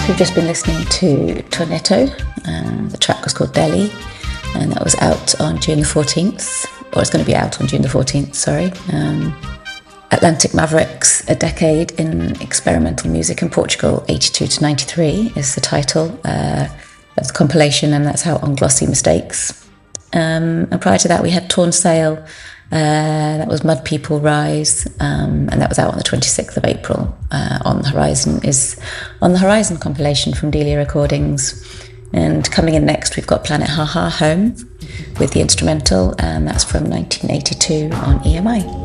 We've just been listening to Tornetto, the track was called Delhi, and that was out on June the 14th, or it's going to be out on June the 14th, sorry. Atlantic Mavericks, A Decade in Experimental Music in Portugal, 82 to 93 is the title of the compilation, and that's out on Glossy Mistakes. And prior to that we had Torn Sail, that was Mud People Rise, and that was out on the 26th of April. On the Horizon compilation from Delia Recordings. And coming in next we've got Planet Ha Ha Home with the instrumental, and that's from 1982 on EMI.